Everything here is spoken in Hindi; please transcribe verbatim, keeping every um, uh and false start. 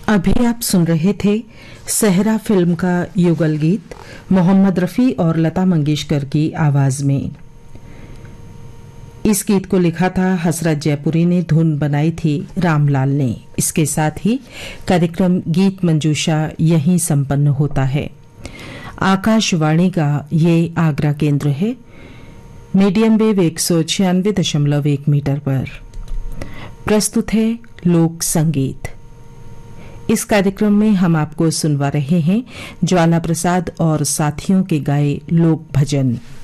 अभी आप सुन रहे थे सहरा फिल्म का युगल गीत मोहम्मद रफ़ी और लता मंगेशकर की आवाज में। इस गीत को लिखा था हसरत जयपुरी ने, धुन बनाई थी रामलाल ने। इसके साथ ही कार्यक्रम गीत मंजूषा यहीं संपन्न होता है। आकाशवाणी का ये आगरा केंद्र है। मीडियम वेव एक सौ छियानवे दशमलव एक मीटर पर प्रस्तुत है लोक संगीत। इस कार्यक्रम में हम आपको सुनवा रहे हैं ज्वाला प्रसाद और साथियों के गाए लोक भजन।